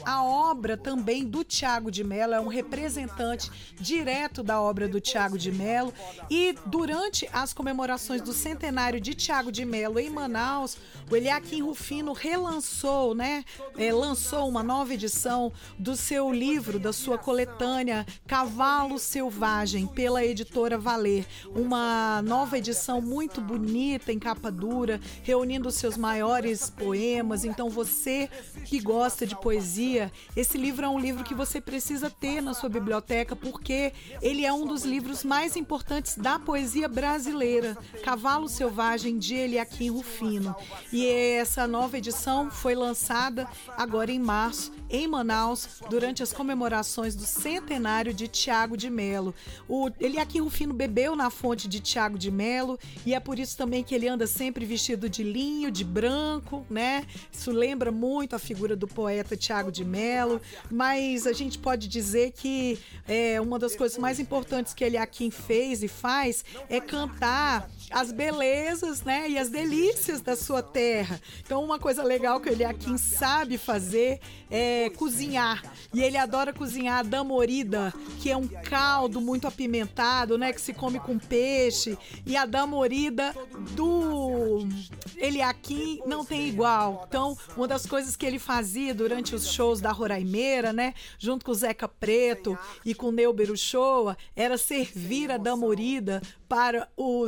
a obra também do Tiago de Mello, é um representante direto da obra do Tiago de Mello. E durante as comemorações do centenário de Tiago de Mello em Manaus, o Eliakim Rufino relançou, lançou uma nova edição do seu livro, da sua coletânea Cavalo Selvagem, pela editora Valer. Uma nova edição muito bonita, em capa dura, reunindo os seus maiores poemas. Então você que gosta de poesia, esse livro é um livro que você precisa ter na sua biblioteca, porque ele é um dos livros mais importantes da poesia brasileira. Cavalo Selvagem, de Eliakim Rufino. E essa nova edição foi lançada agora em março, em Manaus, durante as comemorações do centenário de Tiago de Mello. O Eliakim Rufino bebeu na fonte de Tiago de Mello, e é por isso também que ele anda sempre vestido de linho, de branco, né? Isso lembra muito a figura do poeta Tiago de Mello, mas a gente pode dizer que uma das coisas mais importantes que Eliakim fez e faz é cantar as belezas, né, e as delícias da sua terra. Então, uma coisa legal que o Eliakim sabe fazer é cozinhar. E ele adora cozinhar a damorida, que é um caldo muito apimentado, né, que se come com peixe. E a damorida do Eliakim não tem igual. Então, uma das coisas que ele fazia durante os shows da Roraimeira, né, junto com o Zeca Preto e com o Neuber Uchoa, era servir a damorida para o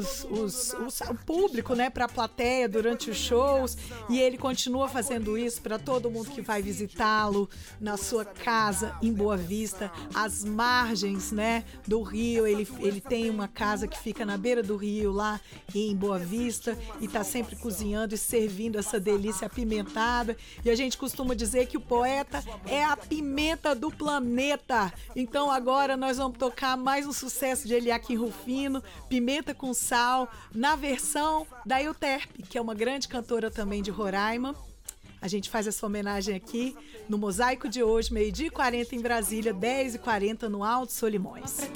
público, né, para a plateia durante os shows, e ele continua fazendo isso para todo mundo que vai visitá-lo na sua casa em Boa Vista, às margens, né, do rio. Ele tem uma casa que fica na beira do rio, lá em Boa Vista, e está sempre cozinhando e servindo essa delícia apimentada. E a gente costuma dizer que o poeta é a pimenta do planeta. Então agora nós vamos tocar mais um sucesso de Eliakim Rufino, Pimenta com Sal, na versão da Euterpe, que é uma grande cantora também de Roraima. A gente faz essa homenagem aqui no Mosaico de hoje, 12h40 em Brasília, 10h40 no Alto Solimões.